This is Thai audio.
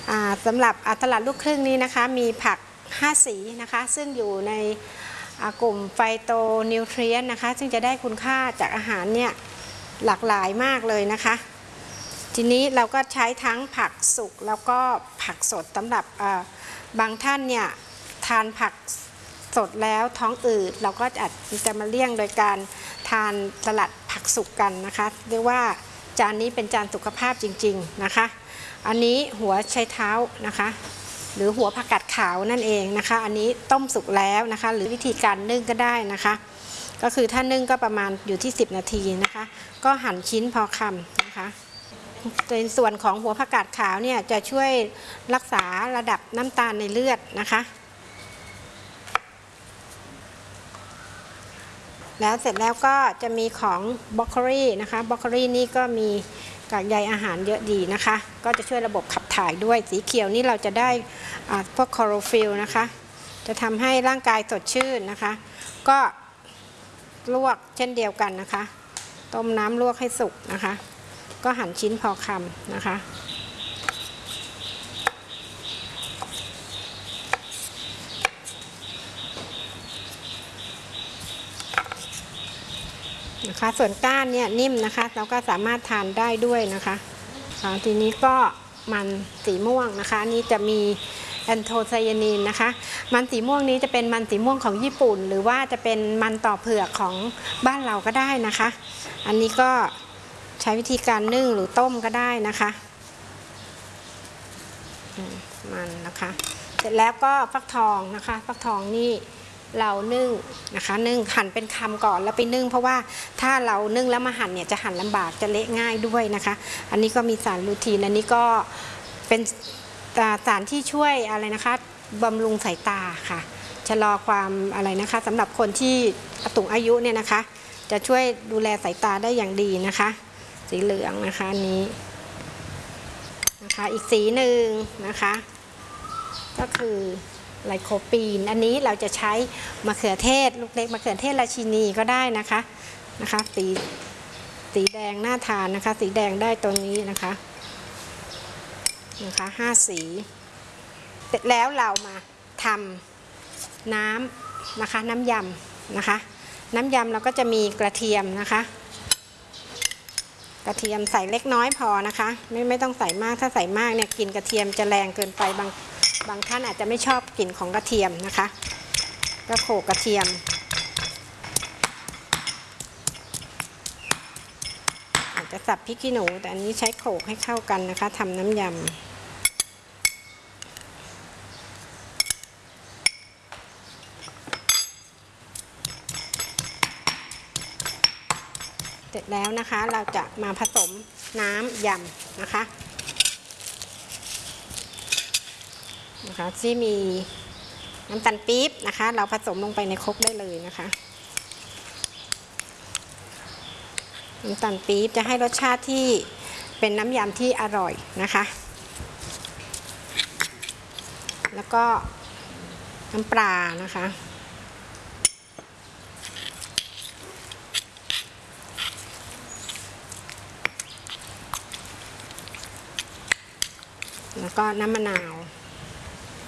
สำหรับตลาดลูกครึ่งนี้นะคะมีผัก5สีนะคะซึ่งอยู่ในกลุ่มไฟโตนิวทรีนนะคะซึ่งจะได้คุณค่าจากอาหารเนี่ยหลากหลายมากเลยนะคะทีนี้เราก็ใช้ทั้งผักสุกแล้วก็ผักสดสำหรับบางท่านเนี่ยทานผักสดแล้วท้องอืดเราก็จะมาเลี่ยงโดยการทานสลัดผักสุกกันนะคะเรียกว่าจานนี้เป็นจานสุขภาพจริงๆนะคะอันนี้หัวไชเท้านะคะหรือหัวผักกาดขาวนั่นเองนะคะอันนี้ต้มสุกแล้วนะคะหรือวิธีการนึ่งก็ได้นะคะก็คือถ้านึ่งก็ประมาณอยู่ที่10 นาทีนะคะก็หั่นชิ้นพอคำนะคะในส่วนของหัวผักกาดขาวเนี่ยจะช่วยรักษาระดับน้ำตาลในเลือดนะคะแล้วเสร็จแล้วก็จะมีของบรอกโคลีนะคะบรอกโคลีนี่ก็มีกากใยอาหารเยอะดีนะคะก็จะช่วยระบบขับถ่ายด้วยสีเขียวนี่เราจะได้พวกคลอโรฟิลนะคะจะทำให้ร่างกายสดชื่นนะคะก็ลวกเช่นเดียวกันนะคะต้มน้ำลวกให้สุกนะคะก็หั่นชิ้นพอคำนะคะส่วนก้านเนี่ยนิ่มนะคะเราก็สามารถทานได้ด้วยนะคะทีนี้ก็มันสีม่วงนะคะนี่จะมีแอนโทไซยานีนนะคะมันสีม่วงนี้จะเป็นมันสีม่วงของญี่ปุ่นหรือว่าจะเป็นมันต่อเผือกของบ้านเราก็ได้นะคะอันนี้ก็ใช้วิธีการนึ่งหรือต้มก็ได้นะคะมันนะคะเสร็จแล้วก็ฟักทองนะคะฟักทองนี่เรานึ่งนะคะนึ่งหั่นเป็นคำก่อนแล้วไปนึ่งเพราะว่าถ้าเรานึ่งแล้วมาหั่นเนี่ยจะหั่นลำบากจะเละง่ายด้วยนะคะอันนี้ก็มีสารลูทีนอันนี้ก็เป็นสารที่ช่วยอะไรนะคะบำรุงสายตาค่ะชะลอความอะไรนะคะสำหรับคนที่สูงอายุเนี่ยนะคะจะช่วยดูแลสายตาได้อย่างดีนะคะสีเหลืองนะคะนี้นะคะอีกสีหนึ่งนะคะก็คือไลโคปีนอันนี้เราจะใช้มะเขือเทศลูกเล็กมะเขือเทศราชินีก็ได้นะคะสีแดงน่าทานนะคะสีแดงได้ตัวนี้นะคะ5 สีเสร็จแล้วเรามาทำน้ำนะคะน้ำยำนะคะน้ำยำเราก็จะมีกระเทียมนะคะกระเทียมใส่เล็กน้อยพอนะคะไม่ต้องใส่มากถ้าใส่มากเนี่ยกลิ่นกระเทียมจะแรงเกินไปบางท่านอาจจะไม่ชอบกลิ่นของกระเทียมนะคะก็โขลกกระเทียมอาจจะสับพริกขี้หนูแต่อันนี้ใช้โขลกให้เข้ากันนะคะทำน้ำยำเสร็จแล้วนะคะเราจะมาผสมน้ำยำนะคะที่มีน้ำตาลปี๊บนะคะเราผสมลงไปในครกได้เลยนะคะน้ำตาลปี๊บจะให้รสชาติที่เป็นน้ำยำที่อร่อยนะคะแล้วก็น้ำปลานะคะแล้วก็น้ำมะนาว